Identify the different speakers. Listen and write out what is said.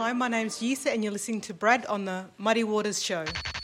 Speaker 1: Hi, my name's Yisa and you're listening to Brad on the Muddy Waters Show.